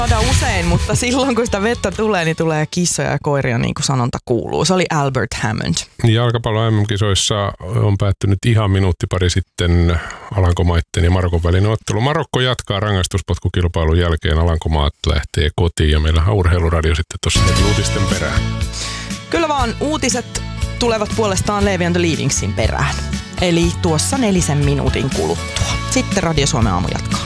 Usein, mutta silloin kun sitä vettä tulee, niin tulee kissoja ja koiria, niin kuin sanonta kuuluu. Se oli Albert Hammond. Jalkapallon MM-kisoissa on päättynyt ihan minuutti pari sitten Alankomaitten ja Marokon välinen ottelu. Marokko jatkaa rangaistuspotkukilpailun jälkeen, Alankomaat lähtee kotiin ja meillä on Urheiluradio sitten tuossa uutisten perään. Kyllä vaan, uutiset tulevat puolestaan Leevi and the Leavingsin perään. Eli tuossa 4 minuutin kuluttua. Sitten Radio Suomen aamu jatkaa.